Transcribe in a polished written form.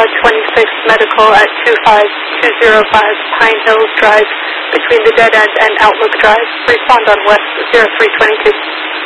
26 Medical at 25205 Pine Hills Drive between the Dead End and Outlook Drive. Respond on West 0322.